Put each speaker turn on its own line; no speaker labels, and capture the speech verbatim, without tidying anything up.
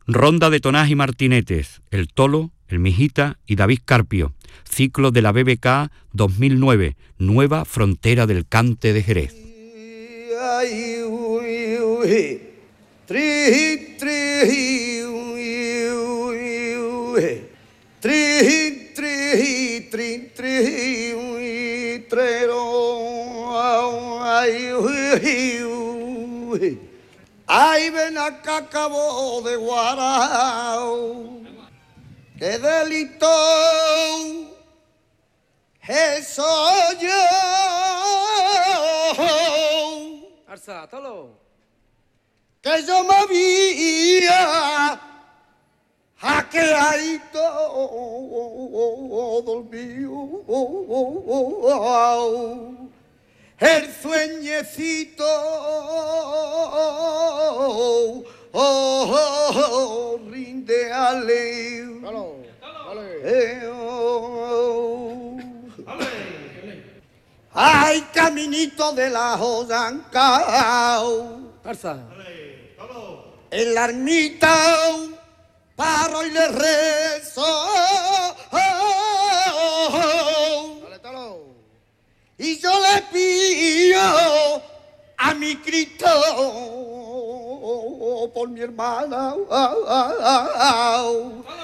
Ronda de Tonás y Martinetes, El Tolo, El Mijita y David Carpio. Ciclo de la B B K dos mil nueve, Nueva Frontera del Cante de Jerez.
Tri, tri, tri, tri, tri, tri, trero, ay, ven acá, acabo de Guarao, qué delito eso yo.
Arza, tolo.
Que yo me había hackeado dormido el sueñecito oh, rinde ale. Ay, caminito de la Josancao.
Arza.
En la ermita paro y le rezo. Y yo le pido a mi Cristo por mi hermana.